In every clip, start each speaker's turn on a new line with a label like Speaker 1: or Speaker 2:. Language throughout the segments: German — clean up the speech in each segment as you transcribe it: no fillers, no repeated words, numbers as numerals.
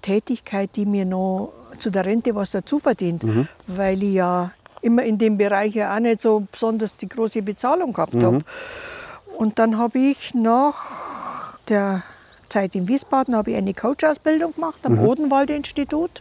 Speaker 1: Tätigkeit, die mir noch zu der Rente was dazu verdient, weil ich ja immer in dem Bereich ja auch nicht so besonders die große Bezahlung gehabt habe. Und dann habe ich nach der Zeit in Wiesbaden eine Coach-Ausbildung gemacht am Odenwald-Institut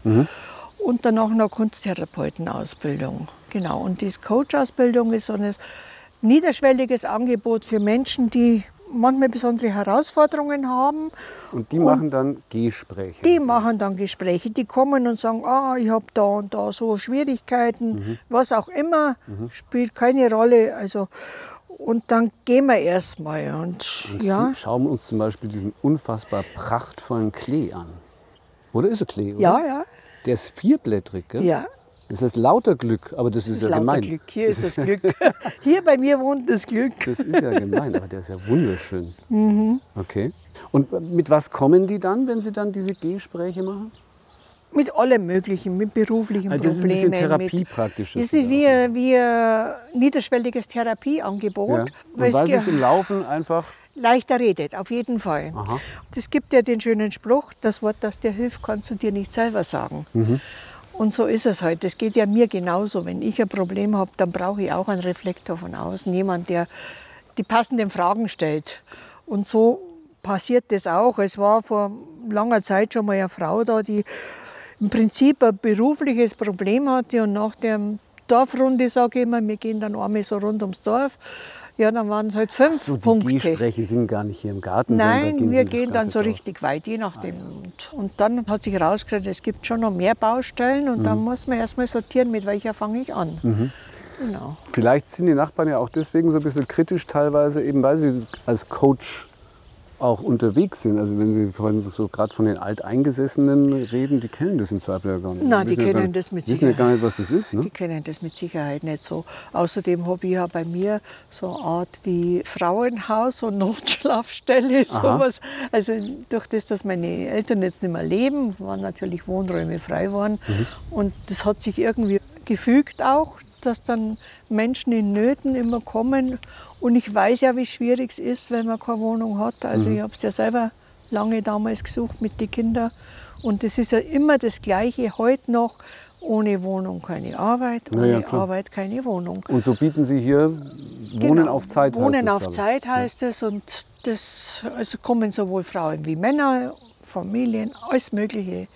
Speaker 1: und danach eine Kunsttherapeutenausbildung. Genau. Und diese Coach-Ausbildung ist so ein niederschwelliges Angebot für Menschen, die manchmal besondere Herausforderungen haben.
Speaker 2: Und die machen dann Gespräche?
Speaker 1: Die machen dann Gespräche. Die kommen und sagen, ich habe da und da so Schwierigkeiten, was auch immer, spielt keine Rolle. Also, und dann gehen wir erstmal. Und ja.
Speaker 2: Schauen wir uns zum Beispiel diesen unfassbar prachtvollen Klee an. Oder ist er Klee? Oder?
Speaker 1: Ja.
Speaker 2: Der ist vierblättrig, gell?
Speaker 1: Ja.
Speaker 2: Das heißt lauter Glück, aber das ist ja gemein.
Speaker 1: Glück. Hier ist das Glück. Hier bei mir wohnt das Glück.
Speaker 2: Das ist ja gemein, aber der ist ja wunderschön. Okay. Und mit was kommen die dann, wenn sie dann diese Gespräche machen?
Speaker 1: Mit allem Möglichen, mit beruflichen Problemen.
Speaker 2: Das ist ein bisschen Therapie praktisch.
Speaker 1: Das ist wie ein niederschwelliges Therapieangebot.
Speaker 2: Ja. Und was ist im Laufen einfach?
Speaker 1: Leichter redet, auf jeden Fall.
Speaker 2: Aha.
Speaker 1: Es gibt ja den schönen Spruch, das Wort, das dir hilft, kannst du dir nicht selber sagen. Und so ist es halt. Das geht ja mir genauso. Wenn ich ein Problem habe, dann brauche ich auch einen Reflektor von außen. Jemand, der die passenden Fragen stellt. Und so passiert das auch. Es war vor langer Zeit schon mal eine Frau da, die im Prinzip ein berufliches Problem hatte. Und nach der Dorfrunde, sage ich immer, wir gehen dann einmal so rund ums Dorf. Ja, dann waren es halt 5 Punkte.
Speaker 2: Die Gespräche sind gar nicht hier im Garten.
Speaker 1: Nein, wir gehen dann so richtig weit, je nachdem. Und dann hat sich herausgestellt, es gibt schon noch mehr Baustellen und dann muss man erstmal sortieren, mit welcher fange ich an. Genau.
Speaker 2: Vielleicht sind die Nachbarn ja auch deswegen so ein bisschen kritisch teilweise, eben weil sie als Coach auch unterwegs sind. Also wenn Sie vorhin so gerade von den Alteingesessenen reden, die kennen das im Zweifel ja gar nicht.
Speaker 1: Nein, die kennen das mit Sicherheit.
Speaker 2: Wissen ja gar nicht, was das ist. Ne?
Speaker 1: Die kennen das mit Sicherheit nicht so. Außerdem habe ich ja bei mir so eine Art wie Frauenhaus und Notschlafstelle, sowas. Also durch das, dass meine Eltern jetzt nicht mehr leben, waren natürlich Wohnräume frei waren. Und das hat sich irgendwie gefügt auch, dass dann Menschen in Nöten immer kommen. Und ich weiß ja, wie schwierig es ist, wenn man keine Wohnung hat. Also ich habe es ja selber lange damals gesucht mit den Kindern. Und es ist ja immer das Gleiche heute noch. Ohne Wohnung keine Arbeit, ohne Arbeit keine Wohnung.
Speaker 2: Und so bieten Sie hier Wohnen auf Zeit?
Speaker 1: Wohnen auf Zeit heißt es. Und das also kommen sowohl Frauen wie Männer, Familien, alles Mögliche.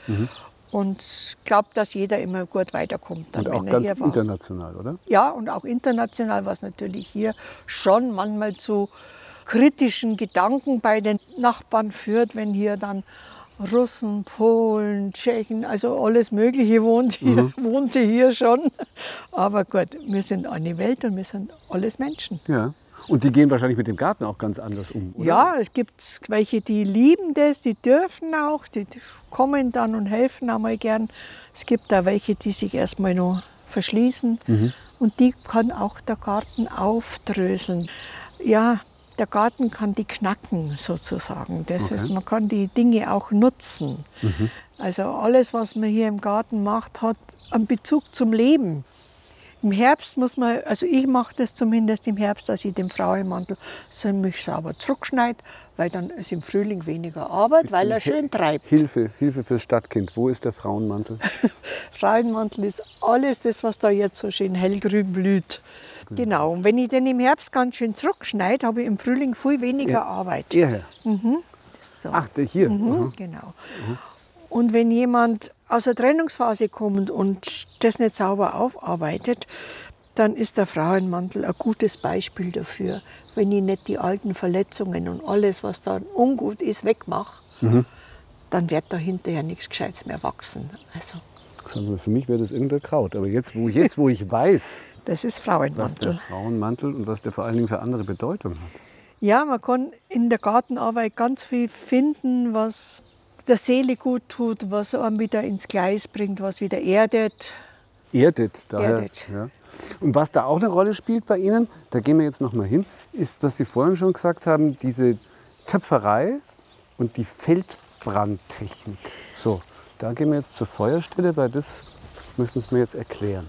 Speaker 1: Und ich glaube, dass jeder immer gut weiterkommt. Dann,
Speaker 2: und auch ganz international, oder?
Speaker 1: Ja, und auch international, was natürlich hier schon manchmal zu kritischen Gedanken bei den Nachbarn führt, wenn hier dann Russen, Polen, Tschechen, also alles Mögliche wohnte hier schon. Aber gut, wir sind eine Welt und wir sind alles Menschen.
Speaker 2: Ja. Und die gehen wahrscheinlich mit dem Garten auch ganz anders um, oder?
Speaker 1: Ja, es gibt welche, die lieben das, die dürfen auch, die kommen dann und helfen einmal gern. Es gibt da welche, die sich erstmal noch verschließen. Und die kann auch der Garten aufdröseln. Ja, der Garten kann die knacken sozusagen. Das ist, man kann die Dinge auch nutzen. Also alles, was man hier im Garten macht, hat einen Bezug zum Leben. Im Herbst muss man, also ich mache das zumindest im Herbst, dass ich den Frauenmantel ziemlich sauber zurückschneide, weil dann ist im Frühling weniger Arbeit, weil er schön treibt.
Speaker 2: Hilfe fürs Stadtkind. Wo ist der Frauenmantel?
Speaker 1: Frauenmantel ist alles das, was da jetzt so schön hellgrün blüht. Genau, und wenn ich den im Herbst ganz schön zurückschneide, habe ich im Frühling viel weniger Arbeit.
Speaker 2: Hierher?
Speaker 1: So.
Speaker 2: Ach, der hier?
Speaker 1: Genau. Und wenn jemand aus der Trennungsphase kommt und das nicht sauber aufarbeitet, dann ist der Frauenmantel ein gutes Beispiel dafür. Wenn ich nicht die alten Verletzungen und alles, was da ungut ist, wegmache, dann wird da hinterher nichts Gescheites mehr wachsen.
Speaker 2: Also für mich wäre das irgendein Kraut. Aber jetzt, wo ich weiß,
Speaker 1: das ist Frauenmantel.
Speaker 2: Was der Frauenmantel und was der vor allen Dingen für andere Bedeutung hat.
Speaker 1: Ja, man kann in der Gartenarbeit ganz viel finden, was der Seele gut tut, was einem wieder ins Gleis bringt, was wieder erdet.
Speaker 2: Daher. Ja. Und was da auch eine Rolle spielt bei Ihnen, da gehen wir jetzt noch mal hin, ist, was Sie vorhin schon gesagt haben, diese Töpferei und die Feldbrandtechnik. So, da gehen wir jetzt zur Feuerstelle, weil das müssen Sie mir jetzt erklären,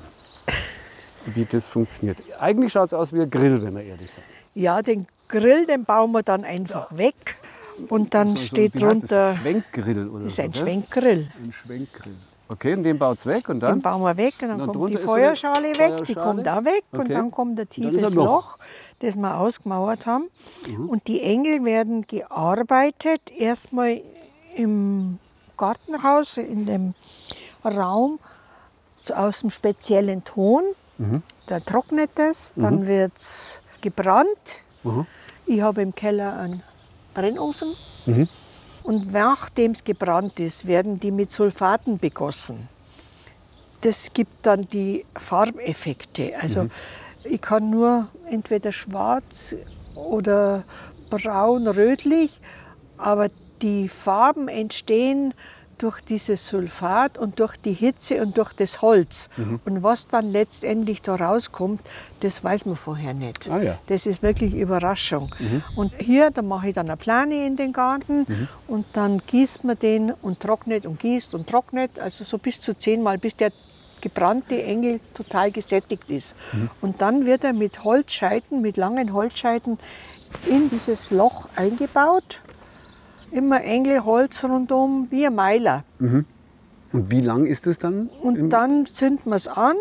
Speaker 2: wie das funktioniert. Eigentlich schaut es aus wie ein Grill, wenn wir ehrlich sind.
Speaker 1: Ja, den Grill, den bauen wir dann einfach weg. Und dann steht drunter,
Speaker 2: Schwenkgrill oder
Speaker 1: das ist ein
Speaker 2: so,
Speaker 1: Schwenkgrill.
Speaker 2: ein Schwenkgrill. Okay, und den baut es weg und dann?
Speaker 1: Den bauen wir weg und dann
Speaker 2: Und
Speaker 1: kommt
Speaker 2: drunter
Speaker 1: die
Speaker 2: ist so eine
Speaker 1: Feuerschale weg, die
Speaker 2: Feuerschale.
Speaker 1: kommt auch weg und
Speaker 2: Okay.
Speaker 1: dann kommt ein
Speaker 2: dann ist ein
Speaker 1: tiefes
Speaker 2: Loch.
Speaker 1: Loch, das wir ausgemauert haben. Und die Engel werden gearbeitet, erstmal im Gartenhaus, in dem Raum aus einem speziellen Ton. Da trocknet es, dann wird es gebrannt. Ich habe im Keller einen Brennofen. Und nachdem es gebrannt ist, werden die mit Sulfaten begossen. Das gibt dann die Farbeffekte. Also ich kann nur entweder schwarz oder braun, rötlich, aber die Farben entstehen durch dieses Sulfat und durch die Hitze und durch das Holz. Und was dann letztendlich da rauskommt, das weiß man vorher nicht.
Speaker 2: Ah, ja.
Speaker 1: Das ist wirklich Überraschung. Und hier, da mache ich dann eine Plane in den Garten und dann gießt man den und trocknet und gießt und trocknet, also so bis zu 10 Mal, bis der gebrannte Engel total gesättigt ist. Und dann wird er mit Holzscheiten, mit langen Holzscheiten in dieses Loch eingebaut. Immer Engelholz rundum, wie ein Meiler.
Speaker 2: Und wie lang ist es dann?
Speaker 1: Und dann zünden wir es an.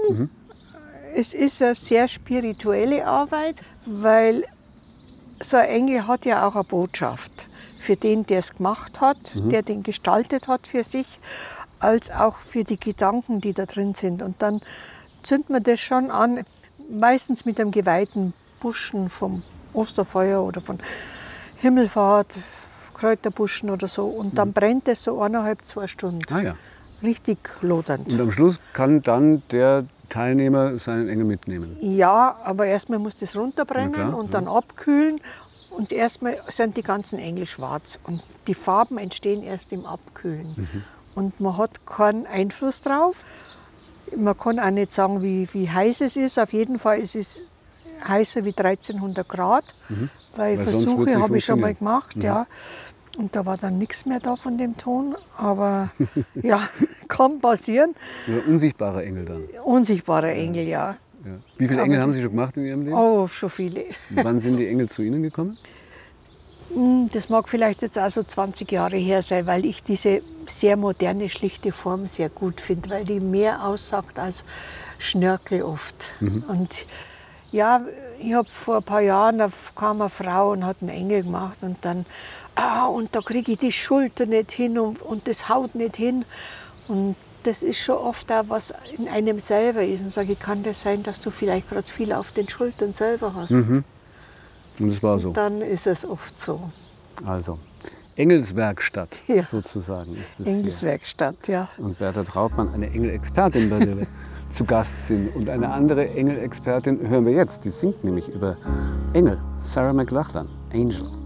Speaker 1: Es ist eine sehr spirituelle Arbeit, weil so ein Engel hat ja auch eine Botschaft für den, der es gemacht hat, der den gestaltet hat für sich, als auch für die Gedanken, die da drin sind. Und dann zündet man das schon an, meistens mit einem geweihten Buschen vom Osterfeuer oder von Himmelfahrt, Kräuterbuschen oder so. Und dann brennt es so 1,5, 2 Stunden.
Speaker 2: Ah ja.
Speaker 1: Richtig lodernd.
Speaker 2: Und am Schluss kann dann der Teilnehmer seinen Engel mitnehmen.
Speaker 1: Ja, aber erstmal muss das runterbrennen
Speaker 2: Na klar,
Speaker 1: und dann abkühlen. Und erstmal sind die ganzen Engel schwarz. Und die Farben entstehen erst im Abkühlen. Und man hat keinen Einfluss drauf. Man kann auch nicht sagen, wie heiß es ist. Auf jeden Fall ist es heißer wie 1300 Grad. Weil
Speaker 2: Weil sonst wird's
Speaker 1: Versuche
Speaker 2: nicht
Speaker 1: habe ich schon mal
Speaker 2: funktionieren.
Speaker 1: gemacht. Ja. Und da war dann nichts mehr da von dem Ton. Aber ja, kann passieren.
Speaker 2: Oder unsichtbarer Engel dann.
Speaker 1: Unsichtbarer Engel, ja.
Speaker 2: Ja. Wie viele
Speaker 1: Aber
Speaker 2: Engel haben
Speaker 1: das-
Speaker 2: Sie schon gemacht in Ihrem Leben?
Speaker 1: Oh, schon viele.
Speaker 2: Wann sind die Engel zu Ihnen gekommen?
Speaker 1: Das mag vielleicht jetzt auch so 20 Jahre her sein, weil ich diese sehr moderne, schlichte Form sehr gut finde, weil die mehr aussagt als Schnörkel oft. Und ja, ich habe vor ein paar Jahren, da kam eine Frau und hat einen Engel gemacht und dann, und da kriege ich die Schulter nicht hin und das haut nicht hin. Und das ist schon oft auch was in einem selber ist. Und sage ich, kann das sein, dass du vielleicht gerade viel auf den Schultern selber hast?
Speaker 2: Und es war so.
Speaker 1: Dann ist es oft so.
Speaker 2: Also, Engelswerkstatt
Speaker 1: Ja.
Speaker 2: sozusagen ist es
Speaker 1: Engelswerkstatt, ja.
Speaker 2: hier. Und Berta Trautmann, eine Engelexpertin, bei der wir zu Gast sind. Und eine andere Engelexpertin hören wir jetzt. Die singt nämlich über Engel. Sarah McLachlan, Angel.